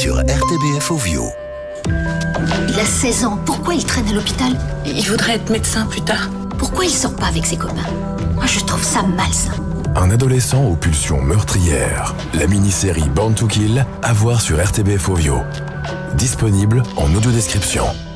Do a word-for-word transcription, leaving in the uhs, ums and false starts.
sur R T B F Ovio. Il a seize ans, pourquoi il traîne à l'hôpital? Il voudrait être médecin plus tard. Pourquoi il sort pas avec ses copains? Moi je trouve ça malsain. Un adolescent aux pulsions meurtrières. La mini-série Born to Kill, à voir sur R T B F Ovio. Disponible en audio-description.